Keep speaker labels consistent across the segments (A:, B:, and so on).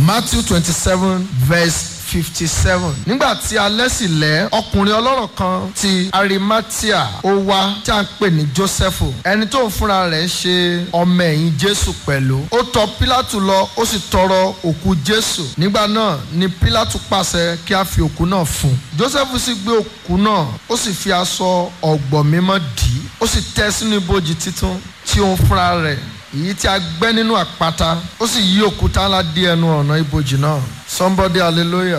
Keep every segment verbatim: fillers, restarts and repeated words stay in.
A: Matthew twenty-seven verse fifty-seven. Nígbà tí alẹ́ sì lẹ́, ọkùnrin ọlọ́rọ̀ kan ti Arimatia ó wá tí a ń pè ní Jósẹ́fù, ẹni tó ń fúnra rẹ̀ ṣe ọmọ ẹ̀yìn Jésù pẹ̀lú. Ó tọ̀ Pílátù lọ, ó sì tọrọ òkú Jésù. Nígbà náà ni Pílátù pàṣẹ kí a fi òkú náà fún. Jósẹ́fù sì gbé òkú náà, ó sì fi aṣọ ọ̀gbọ̀ mímọ́ dì í, ó sì tẹ́ sínú ibojì títún tí òun fúnra rẹ̀ èyí tí a gbẹ́ nínú àpáta, ó sì yí òkúta ńlá dí ẹnu ọ̀nà ibojì náà. Somebody hallelujah.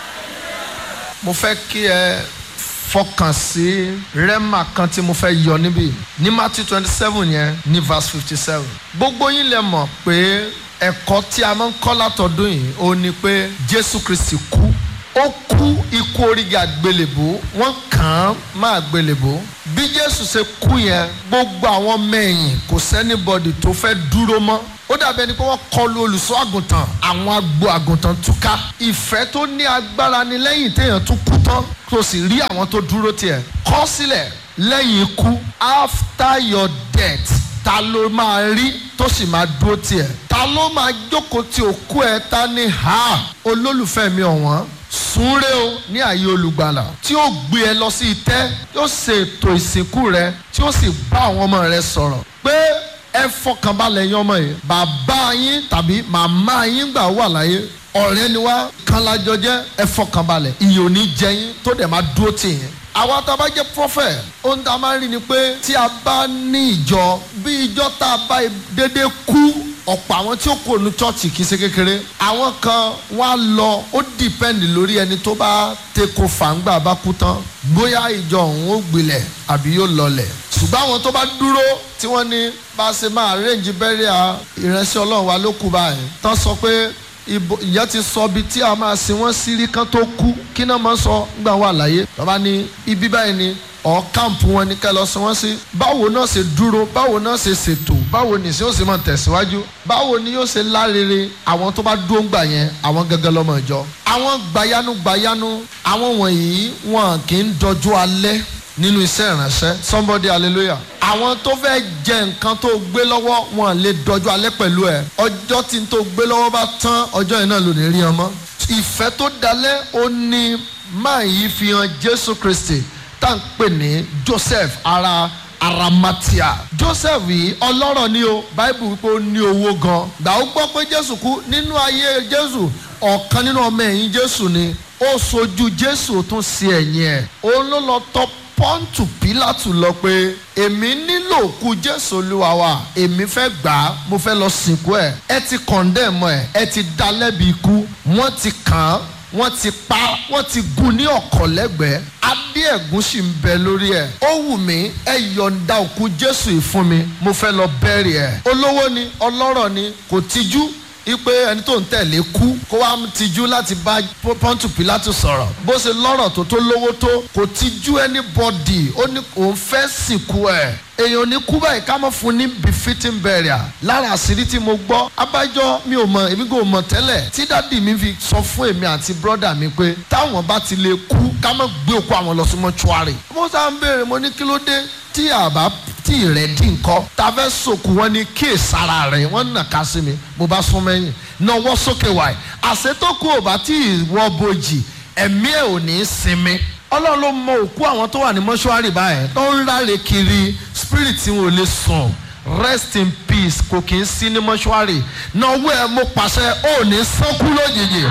A: Mo fẹ́ kí ẹ fọkàn sí rẹ́mà kan tí mo fẹ́ yọ níbí ní Matthew twenty-seven yẹn ní verse fifty-seven. Gbogbo yín lè mọ̀ pé ẹ̀kọ́ tí a máa ń kọ́ látọdún yìí ó ní pé Jésù Kristi kú. Ó kú ikú orígi àgbélébùú, wọ́n kàn án má àgbélébùú. Bí Jésù ṣe kú yẹn, gbogbo àwọn mẹ́yìn kò sẹ́nibọ́dì tó fẹ́ dúró mọ́. Ó dàbí ẹni pé wọ́n kọlu olùṣọ́ àgùntàn, àwọn agbo àgùntàn túká. Ìfẹ́ tó ní agbára ni lẹ́yìn téèyàn tún kú tán tó sì rí àwọn tó dúró tiẹ̀. Kọ sílẹ̀ lẹ́yìn ikú, after your death, ta ló máa rí tó sì máa dúró tiẹ̀? Ta ló máa jókòó ti òkú ẹ̀? Ta ni ha olólùfẹ́ mi ọ̀wọ́n? Súnré o ní ààyè olùgbàlà tí ó gbé ẹ lọ sí itẹ́, tí ó ṣe ètò ìsìnkú rẹ, tí ó sì bá àwọn ọmọ rẹ sọ̀rọ̀ pé ẹ fọkànbalẹ̀ yín ọmọ yìí, bàbá yín tàbí màmá yín gbà wà láyé, ọ̀rẹ́ ni wá, kan lájọ jẹ́, ẹ fọkànbalẹ̀, ìyè ò ní jẹ yín tó dẹ̀ máa dúró tì yín. Àwa tá a bá jẹ́ prophet, ohun tá a máa ń rí ni pé tí a bá ní ìjọ, bí ìjọ tá a bá dédé kú, ọ̀pọ̀ àwọn tí ó kó nu chọ́ọ̀chì kìí ṣe kékeré. Àwọn kan wá lọ, ó dìpẹ́ndì lórí ẹni tó bá teko fàǹgbà bá kú tán. Bóyá ìjọ òun ó gbilẹ̀ àbí yóò lọlẹ̀. Ṣùgbọ́n àwọn tó bá dúró tí wọ́n ní bá a ṣe máa arrange burial ìránṣẹ́ Ọlọ́run wa ló kù báyìí. Tán sọ pé ìyẹn ti sọ ibi tí a máa sin wọ́n sí rí kán tó kú. Kí náà máa ń sọ nígbà wà láyé? Bàbá ní ibi báyìí ni ọ̀ káàmpù wọn ní kẹ́ lọ sọ wọ́n sí. Báwo náà ṣe dúró, báwo náà ṣe ṣètò, báwo ni ìsìn ó sì máa tẹ̀síwájú, báwo ni yóò ṣe lárere àwọn tó bá dúró ń gbà yẹn, àwọn gẹ́gẹ́ lọ́mọ ìjọ. Àwọn gbayanu gbayanu, àwọn wọ̀nyí wọn kì í dọjú alẹ́ nínú iṣẹ́ ìránṣẹ́. Somebody hallelujah. Àwọn tó fẹ́ jẹ nǹkan tó gbé lọ́wọ́ wọn lè dọjú alẹ́ pẹ̀lú ẹ̀. Ọjọ́ tí n tó gbé lọ́wọ́ bá tán, ọjọ́ yẹn náà ló ní rí ọmọ. Ìfẹ́ tó dalẹ̀ ó ní máa yí fi hàn Jésù Kristi tá ń pè ní Joseph ara Arimatia. Joseph yìí ọlọ́rọ̀ ni o, Bible wípé ó ní owó gan. Gbà ó gbọ́ pé Jésù kú nínú ayé Jésù, ọ̀kan nínú ọmọ ẹ̀yìn Jésù ni. Ó sojú Jésù tún sí ẹ̀yìn ẹ̀. Òun ló lọ tọ́ Pọ́ńtù Pílátù lọ pé èmi nílò òkú Jésù Olúwa wa, èmi fẹ́ gbà á, mo fẹ́ lọ sìnkú ẹ̀. Ẹ ti condemn ẹ̀, ẹ ti dá lẹ́bi ikú, wọ́n ti kàn án, wọ́n ti pa, wọ́n ti gún ní ọ̀kọ̀ lẹ́gbẹ̀ẹ́, adé ẹ̀gún sì ń bẹ lórí ẹ̀. Ó wù mí, ẹ yọ̀ǹda òkú Jésù yìí fún mi, mo fẹ́ lọ bẹ́rì ẹ̀. Olówó ni, ọlọ́rọ̀ ni, kò tijú ipe ẹni tó ń tẹ̀lé kú kó wá tijú láti bá Pọ́ńtù Pílátù sọ̀rọ̀. Bó ṣe lọ́rọ̀ tó tó lówó tó, kò tijú anybody, ó ní òun fẹ́ sìnkú ẹ̀. Èèyàn ní kú báyìí ká mọ̀ fún ní befitting burial. Lára àṣírí tí mo gbọ́, abájọ́ mi ò mọ̀, èmi kò mọ̀ tẹ́lẹ̀, tí dádì mi fi sọ fún èmi àti brọ́dà mi pé táwọn bá ti lè kú ká mọ̀ gbé òkú àwọn lọ sí mọ́ṣúárì. Mo sá ń béèrè, mo ní kí ló dé tí àbá tí rẹ̀ dín nǹkan tá a fẹ́ sòkù wọn ní kí èsàrà rẹ̀ wọ́n nà ká sí mi, mo bá sún mẹ́yìn náà wọ́n sókè wáyé. Àṣetókù ò bá tí ì wọ́ bojì, ẹ̀mí ẹ̀ ò ní í sinmi. Ọlọ́run ló mọ òkú àwọn tó wà ní mọ́ṣúárì báyẹn tó ń ráre kiri, spirit wọn ò lè sùn. Rest in peace, kò kì í sí ní mọ́ṣúárì. Náà wọ́ ẹ mo pàṣẹ, ó ní sánkú lójijì.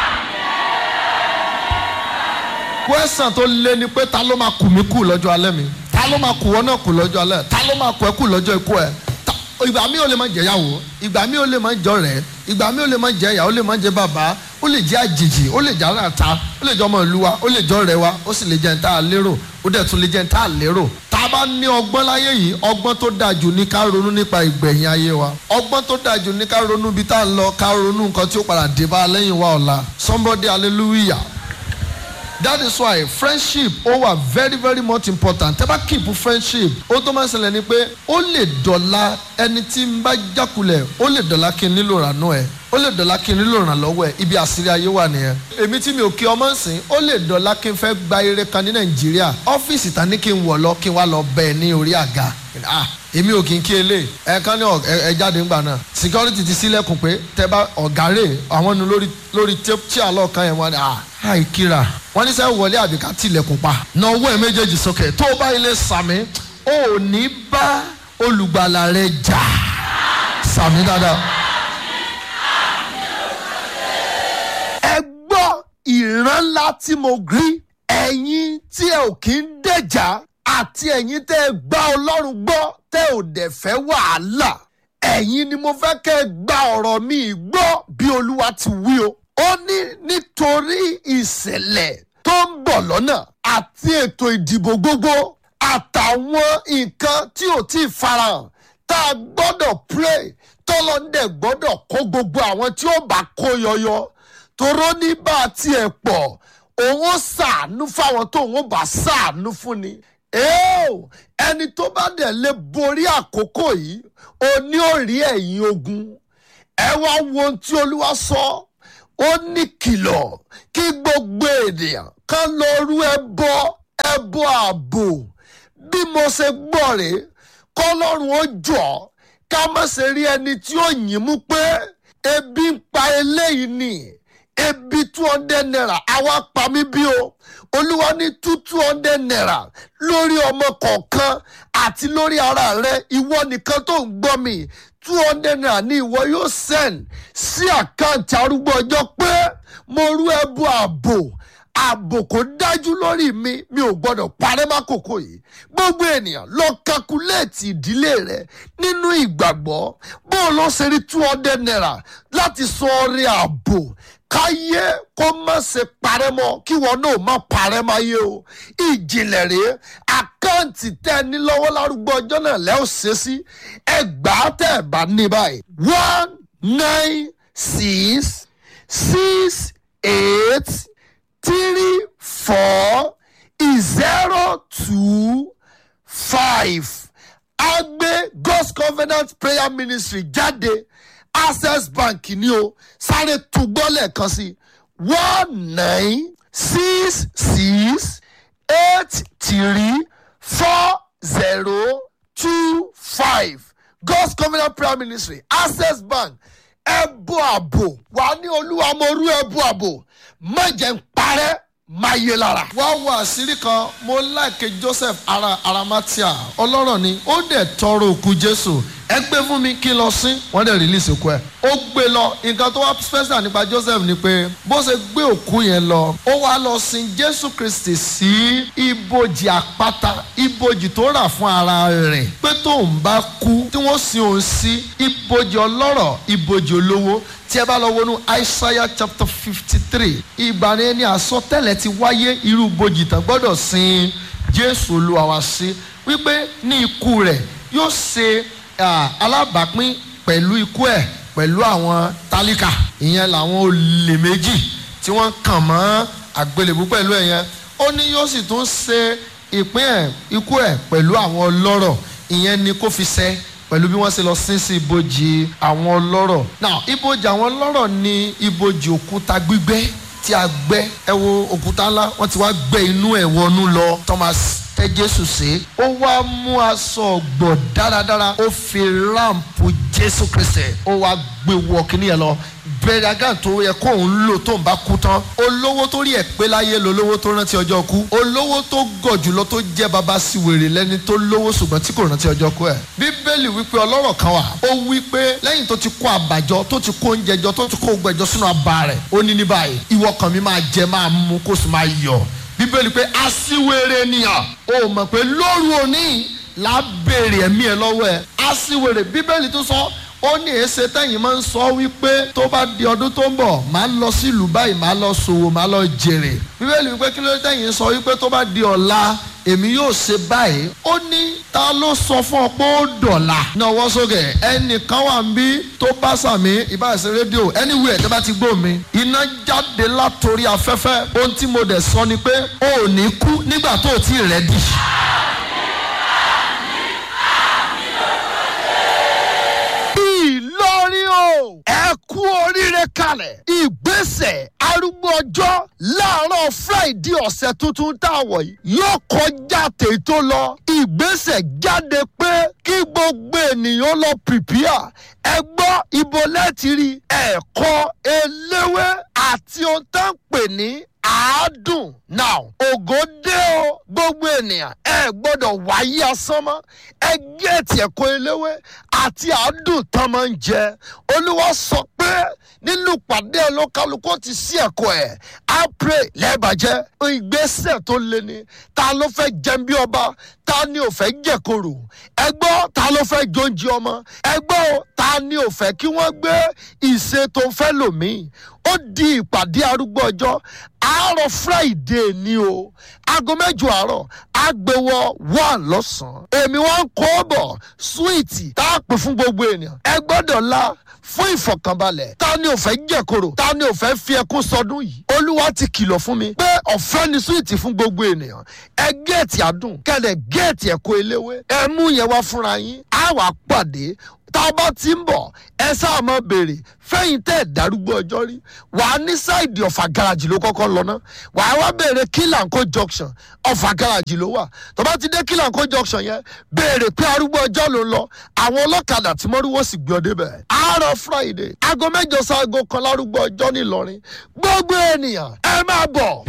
A: Kwẹ́sàn tó lé ni pé ta ló máa kù mí kù lọ́jọ́ alẹ́ mi? Ta ló máa kù wọ́n náà kù lọ́jọ́ alẹ́? Ta ló máa kù ẹ́ kù lọ́jọ́ ikú ẹ̀? Ìgbà mi ò lè máa jẹ ìyàwó, ìgbà mi ò lè máa jẹ ọ̀rẹ́, ìgbà mi ò lè máa jẹ ìyá, ó lè máa jẹ bàbá, ó lè jẹ àjèjì, ó lè jẹ aráàta, ó lè jẹ ọmọ ìlú wa, ó lè jẹ ọ̀rẹ́ wa, ó sì lè jẹ nta lérò, ó dẹ̀ tún lè jẹ nta lérò. Tá a bá ní ọgbọ́n láyé yìí, ọgbọ́n tó dáa jù ní ká ronú nípa ìgbẹ̀yìn ayé wa. Ọgbọ́n tó dáa jù ní ká ronú bí tá a lọ, ká ronú nǹkan tí ó padà dé bá lẹ́yìn wa ọ̀la. Somebody hallelujah. That is why friendship ó wà very very much important. Tẹ́ bá keep friendship, ó tó máa ń ṣẹlẹ̀ ni pé ó lè dọ̀la ẹni tí ń bá jákulẹ̀, ó lè dọ̀la kí n nílò ìrànú ẹ̀, ó lè dọ̀la kí n nílò ìrànlọ́wọ́ ẹ̀. Ibi àṣírí ayé wà nìyẹn. Èmi tí mi ò kí ọmọ sìn, ó lè dọ̀la kí n fẹ́ gba eré kan ní Nàìjíríà, ọ́fíìsì ta ní kí n wọ̀ lọ kí n wá lọ bẹ́ẹ̀ ní orí àga. Ah, èmi ò kì í kí ele ẹ kàn ní ẹ jáde ńgbà náà security ti sílẹ̀kùn pé tẹ́ bá ọ̀gá rè àwọn nu lórí lórí tí àlọ́ kan yẹn wọ́n ní à àìkíra wọ́n ní sẹ́ wọlé àbíká tilẹ̀kùn pa na owó ẹ̀ méjèèjì sókè tó o bá ilé sàmì ò ní bá olùgbàlà rẹ jà sàmì dáadáa. ẹ gbọ́ ìran ńlá tí mo rí ẹ̀yin tí ẹ ò kí ń dẹ̀jà àti ẹ̀yin tẹ́ ẹ gbá Ọlọ́run gbọ́ tẹ́ ò dẹ̀ fẹ́ wàhálà ẹ̀yin ni mo fẹ́ kẹ́ ẹ gba ọ̀rọ̀ mi gbọ́ bí Olúwa ti wí o. ó ní nítorí ìṣẹ̀lẹ̀ tó ń bọ̀ lọ́nà àti ètò ìdìbò gbogbo àtàwọn nǹkan tí ò tí ì farahàn tá a gbọ́dọ̀ pray tọ́lọ́ndẹ̀ gbọ́dọ̀ kó gbogbo àwọn tí ó bá kó yọyọ toró ní bá a tiẹ̀ pọ̀ òun ó ṣàánú fáwọn tó òun ó bá ṣàánú fún ni. ẹni tó bá dẹ̀ lè borí àkókò yìí ó ní ó rí ẹ̀yìn ogun. ẹ wá wo ohun tí Olúwa sọ ó ní kìlọ̀ kí gbogbo ènìyàn kan lọ rú ẹbọ ẹbọ ààbò bí mo ṣe gbọ́ rèé kọ́lọ́run ó jọ ká má ṣe rí ẹni tí ó yìn mú pé ebi ń pa eléyìí ni ebi two hundred naira àwa pa mí bí o Olúwa ní two two hundred naira lórí ọmọ kọ̀ọ̀kan àti lórí ara rẹ ìwọ nìkan tó ń gbọ́ mi two hundred naira ní ìwọ yóò send sí àkáǹtì arúgbó ọjọ́ pé mo rú ẹbọ ààbò ààbò kò dájú lórí mi mi ò gbọ́dọ̀ parẹ́ mákòókò yìí gbogbo ènìyàn lọ kakuléètì ìdílé rẹ nínú ìgbàgbọ́ bó o lọ ṣe rí two hundred naira láti sọ ọrẹ ààbò káyé kó má ṣe parẹ́ mọ́ kí wọn náà má parẹ́ máyé o ìjìnlẹ̀ rèé àkáǹtì tẹ́ ẹ ní lọ́wọ́ lárúgbó ọjọ́ náà lẹ́ ò ṣe sí ẹgbàá tẹ́ ẹ bá ní báyìí one nine six six eight three four zero two five agbe God's Covenant Prayer Ministry jáde Access Bank ni o sáré túgbọ́ lẹ́ẹ̀kan sí one nine six six eight three four zero two five God's Covenant Prayer Ministry Access Bank ẹbú àbò wà ní Olúwa mo rú ẹbú àbò má jẹ́ ń parẹ́ máa yé lára. wá wo àṣírí kan mo láìké Joseph ara Arimatia ọlọ́rọ̀ ni ó dẹ̀ tọrọ òkú Jésù ẹ gbé fún mi kí n lọ sí wọ́n dẹ̀ release òkú ẹ̀ ó gbé lọ nǹkan tó wá special nípa Joseph ni pé bó ṣe gbé òkú yẹn lọ ó wá lọ sin Jésù Kristi sí ibojì àpáta ibojì tó rà fún ara rẹ̀ pé tóun bá kú tí wọ́n sin òun sí ibojì ọlọ́rọ̀ ibojì olówó tí ẹ bá lọ wọnú Isaiah chapter fifty three ìgbà ni ẹni àsọtẹ́lẹ̀ ti wáyé irú ibojì tán gbọ́dọ̀ sin Jésù Olúwa wá sí wípé ní ikú rẹ̀ yóò ṣe alábàápín pẹ̀lú ikú ẹ̀ pẹ̀lú àwọn tálíkà ìyẹn làwọn olè méjì tí wọ́n kàn mọ́ àgbélébú pẹ̀lú ẹ̀ yẹn ó ní yóò sì tún ṣe ìpín ẹ̀ ikú ẹ̀ pẹ̀lú àwọn ọlọ́rọ̀ ìyẹn ni kó fi ṣẹ pẹ̀lú bí wọ́n ṣe lọ sin sí ibojì àwọn ọlọ́rọ̀. now ibojì àwọn ọlọ́rọ̀ ni ibojì òkúta gbígbẹ́ tí a gbẹ́ ẹ wo òkúta ńlá wọ́n ti wá gbẹ́ inú ẹ̀ wọnú lọ Thomas tẹ Jésù sí ó wá mú aṣọ ọ̀gbọ̀ dáradára ó fi ráǹpù Jésù Kristi ó wá gbé wọ kíní yẹn lọ bẹ̀rẹ̀ agán tó yẹ kó òun lò tó ń bá kú tán olówó tó rí ẹ̀ pé láyé lolówó tó rántí ọjọ́ kú olówó tó gọ̀ jùlọ tó jẹ́ baba sí wèrè lẹ́ni tó lówó ṣùgbọ́n tí kò rántí ọjọ́ kú ẹ̀. Bíbélì wípé ọlọ́rọ̀ kan wà ó wípé lẹ́yìn tó ti kó àbàjọ tó ti kó oúnjẹ jọ tó ti kó gbẹjọ sínú abà rẹ̀ ó ní ní báyìí ìwọ kan mi máa jẹ máa mu kó sì máa yọ̀ Bíbélì pé aṣiwèrè nìyàn ó mọ̀ pé lóru òní là béèrè ẹ̀mí ẹ̀ lọ́wọ́ ẹ̀ aṣiwèrè Bíbélì tó sọ ó ní èsè tẹ́yìn máa ń sọ wípé tó bá di ọdún tó ń bọ̀ máa lọ sí ìlú báyìí máa lọ ṣòwò máa lọ jèrè Bíbélì wípé kí ló dé tẹ́yìn sọ wípé tó bá di ọ̀la èmi yóò ṣe báyìí ó ní ta ló sọ fún ọ pé ó dọ̀la náà wọ́n sókè ẹnìkan wà ń bí tó bá sàmì ìbáṣe rédíò anywhere tó bá ti gbọ́ mi iná jáde látòrí afẹ́fẹ́ ohun tí mo dẹ̀ sọ ni pé o ò ní kú nígbà tó o ti rẹ́dì.
B: kú oríire kalẹ̀. Ìgbésẹ̀ arúgbó ọjọ́ láàárọ̀ Friday ọ̀sẹ̀ tuntun tá a wọ̀ yìí yóò kọjá tèyí tó lọ. Ìgbésẹ̀ jáde pé kí gbogbo ènìyàn lọ prepare. Ẹ gbọ́ ibo lẹ́tì rí ẹ̀kọ́ eléwé àti ohun tá ń pè ní àádùn. Now ògo dé o gbogbo ènìyàn ẹ gbọ́dọ̀ wáyé asán mọ́. Ẹ gẹ́ẹ̀tì ẹ̀kọ́ eléwé àti àádùn tán máa ń jẹ. Olúwa sọ pé nínú pàdé ẹlọ́kàlùkù ti sí ẹ̀kọ́ ẹ̀ á pray lẹ́ẹ̀bàjẹ́. Ìgbésẹ̀ tó le ni ta ló fẹ́ jẹun bí ọba ta ni ò fẹ́ jẹ̀kọ̀rò. Ẹ gbọ́ ta ló fẹ́ jóúnjẹ ọmọ. Ẹ gbọ́ ta ni ò fẹ́ kí wọ́n gbé ìṣe tó fẹ́ lòmíì. Ó di ìpàdé arúgbó ọjọ́ àárọ̀ Friday ni o aago mẹ́jọ àárọ̀ agbèwọ̀ wà lọ́sàn-án. Èmi wọ́n ń kó bọ̀ súwìtì tá a pè fún gbogbo ènìyàn. Ẹ gbọ́dọ̀ la fún ìfọ̀kànbalẹ̀. Ta ni ò fẹ́ jẹ̀kọ̀rò? Ta ni ò fẹ́ fi ẹkún sọdún yìí? Olúwa ti kìlọ̀ fún mi pé ọ̀fẹ́ ni súwìtì fún gbogbo ènìyàn. Ẹ géètì àdùn kẹ́lẹ̀ géètì ẹ̀kọ́ eléwé. Ẹ mú yẹn wá fúnra yín. Á wàá pàdé. Tá a bá ti ń bọ̀ ẹ sáà máa béèrè fẹ́yìn tẹ́ ẹ̀ darúgbó ọjọ́ rí. Wàá ní sáìdì Ọ̀fà gáràjì ló kọ́kọ́ lọ ná. Wàá wá béèrè Kílàńkó junction Ọ̀fà gáràjì ló wà. Tó bá ti dé Kílàńkó junction yẹn béèrè pé arúgbó ọjọ́ ló ń lọ. Àwọn ọlọ́kadà tí mọ́rúwó sì gbé ọ débẹ̀. Àárọ̀ Friday aago mẹ́jọ sáago kan lárúgbó ọjọ́ ní Ìlọrin. Gbogbo ènìyàn ẹ máa bọ̀.